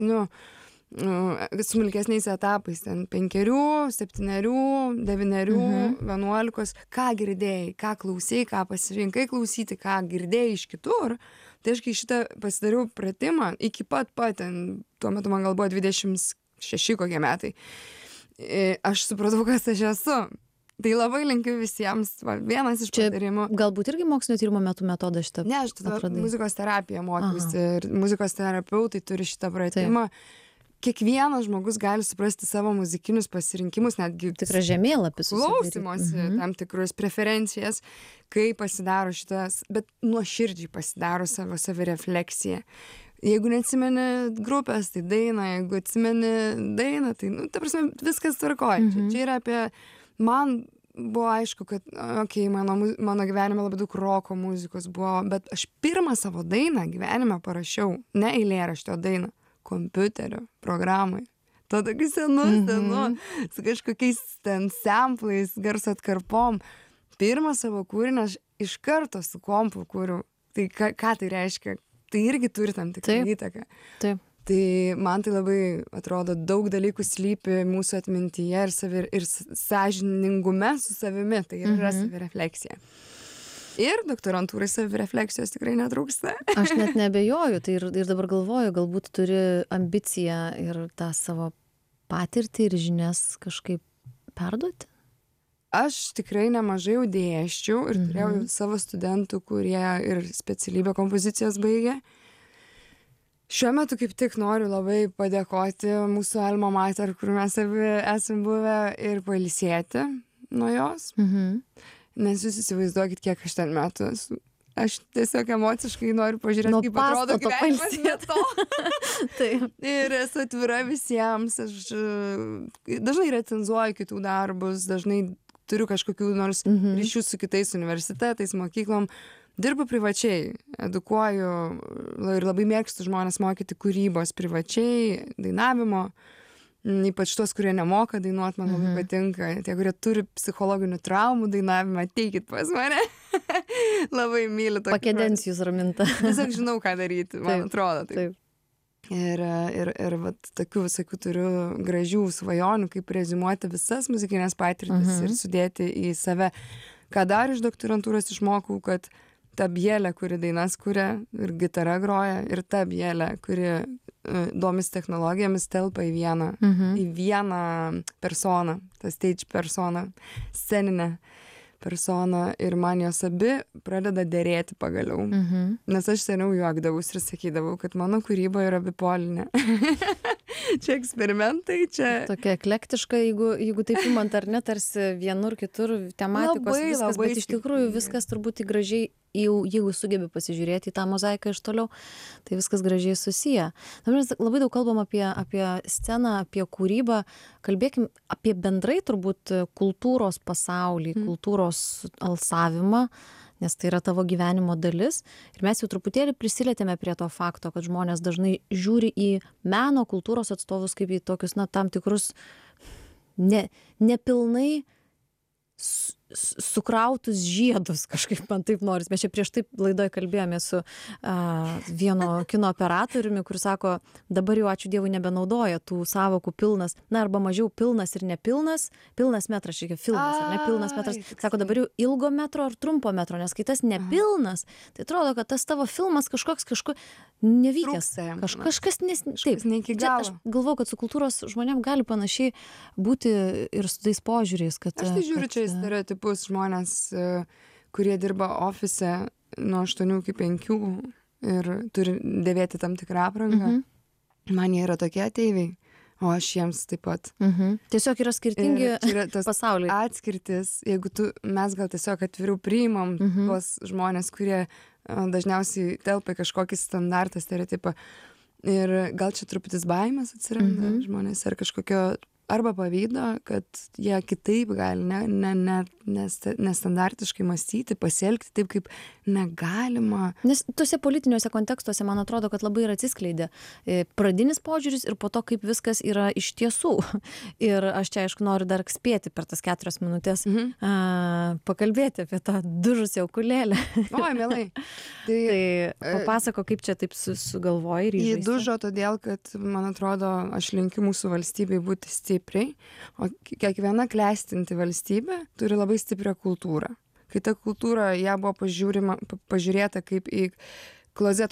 nu, smulkesniais etapais, ten 5, 7, 9, 11, ką girdėjai, ką klausėjai, ką pasirinkai klausyti, ką girdėjai iš kitur. Tai aš kai šitą pasidariau pratimą, iki pat, ten, tuo metu man gal buvo 26 kokie metai, aš supratau, kas aš esu. Tai labai linkiu visiems, vienas iš patarimų. Galbūt irgi mokslinio tyrimo metu metodą šitą Ne, aš tada muzikos terapiją mokiausi ir muzikos terapeutai turi šitą pratimą. Kiekvienas žmogus gali suprasti savo muzikinius pasirinkimus, netgi tikras žemėlapis, klausymosi, tam tikrus preferencijas, kai pasidaro šitas, bet nuoširdžiai pasidaro savo savirefleksiją. Jeigu neatsimeni grupės, tai dainą, jeigu atsimeni dainą, tai, ta prasme, viskas tvarkoja. Čia yra apie, man buvo aišku, kad, mano gyvenime labai daug roko muzikos buvo, bet aš pirmą savo dainą gyvenime parašiau, ne eilėraštio dainą, kompiuterio programai. To tokiu senu, su kažkokiais ten samplais, garso atkarpom. Pirmą savo kūrinį aš iš karto su kompu kūriau. Tai ką tai reiškia? Tai irgi turi tam tikrą įtaką. Taip. Tai man tai labai atrodo, daug dalykų slypi mūsų atmintyje ir sąžiningume su savimi. Tai yra savirefleksija. Ir doktorantūrai savirefleksijos tikrai netrūksta. Aš net neabejoju, tai ir dabar galvoju, galbūt turi ambiciją ir tą savo patirtį ir žinias kažkaip perduoti? Aš tikrai nemažai jau dėsčiau ir turėjau savo studentų, kurie ir specialybę kompozicijos baigė. Šiuo metu kaip tik noriu labai padėkoti mūsų alma mater, kur mes abi esam buvę, ir pailsėti nuo jos. Nes jūs įsivaizduokit, kiek aš ten metų esu. Aš tiesiog emociškai noriu pažiūrėti, kaip atrodo gyvenimas be to. Ir esu atvira visiems. Aš dažnai recenzuoju kitų darbus, dažnai turiu kažkokių nors ryšių su kitais universitetais, mokyklom. Dirbu privačiai, edukuoju ir labai mėgstu žmonės mokyti kūrybos privačiai, dainavimo. Ypač tos, kurie nemoka dainuoti, man labai patinka. Tie, kurie turi psichologinių traumų dainavimą, ateikit pas mane. Labai myliu tokį. Pakedensiu jūs, Raminta. Tiesiog žinau, ką daryti, man atrodo. Taip. Ir tokių visokių turiu gražių svajonių, kaip reziumuoti visas muzikinės patirtis ir sudėti į save. Ką dar iš doktorantūros išmokau, kad ta Bielė, kuri dainas kuria ir gitara groja, ir ta Bielė, kuri domis technologijomis, telpa į vieną personą, tą stage personą, sceninę personą, ir man jos abi pradeda derėti pagaliau. Nes aš seniau juokdavausi ir sakydavau, kad mano kūryba yra bipolinė. Čia eksperimentai, čia... Tokia eklektiška, jeigu taip imant, ar ne, tarsi vienur, kitur tematikos viskas, bet iš tikrųjų viskas turbūt gražiai, jeigu sugebi pasižiūrėti į tą mozaiką iš toliau, tai viskas gražiai susiję. Mes labai daug kalbam apie sceną, apie kūrybą, kalbėkim apie bendrai turbūt kultūros pasaulį, kultūros alsavimą, nes tai yra tavo gyvenimo dalis. Ir mes jau truputėlį prisilietėme prie to fakto, kad žmonės dažnai žiūri į meno kultūros atstovus kaip į tokius, tam tikrus nepilnai sukrautus žiedus, kažkaip man taip noris. Mes čia prieš taip laidoje kalbėjome su vieno kino operatoriumi, kur sako, dabar jau ačiū Dievui nebenaudoja tų sąvokų pilnas, arba mažiau pilnas ir nepilnas, pilnas metras, šiek tiek filmas, ar ne pilnas metras. Sako, dabar jau ilgo metro ar trumpo metro, nes kai tas nepilnas, tai atrodo, kad tas tavo filmas kažkoks nevykęs. Kažkas ne iki galo. Aš galvoju, kad su kultūros žmonėm gali panašiai būti ir su tais požiūriais, kad... Aš tai žiūriu čia į stereotipus, žmonės, kurie dirba ofise nuo 8 iki 5 ir turi dėvėti tam tikrą aprangą. Man jie yra tokie ateiviai, o aš jiems taip pat. Tiesiog yra skirtingi pasauliai. Atskirtis, jeigu mes gal tiesiog atviriau priimam tuos žmonės, kurie dažniausiai telpa kažkokį standartą, stereotipą. Ir gal čia truputis baimės atsiranda žmonės, ar kažkokio arba pavydo, kad jie kitaip gali nestandartiškai mąstyti, pasielgti taip, kaip negalima. Nes tuose politiniuose kontekstuose, man atrodo, kad labai ir atsiskleidė pradinis požiūris ir po to, kaip viskas yra iš tiesų. Ir aš čia, aišku, noriu dar spėti per tas 4 minutės pakalbėti apie tą dužusią ukulėlę. Oi, mielai. Tai papasako, kaip čia taip sugalvoji ir įžaisti. Jį dužo todėl, kad, man atrodo, aš linkiu mūsų valstybei būti stipriai, o kiekviena klestinti valstybė turi labai stiprią kultūrą. Kai ta kultūra ją buvo pažiūrėta kaip į klozeto